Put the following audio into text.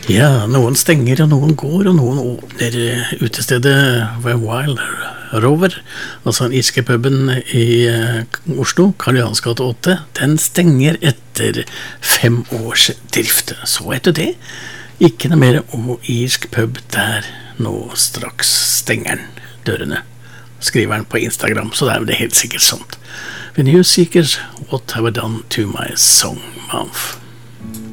Ja, noen stenger, og noen går, og noen åpner utestedet ved Wild Rover, altså den irske puben i Oslo, Karl Johans gate 8. Den stenger etter 5 års drift. Så etter det, ikke noe mer irsk pub der nå straks stenger den dørene. Skriver den på Instagram, så det er jo det helt sikkert sånt. The New Seekers, What Have I Done to My Song Month?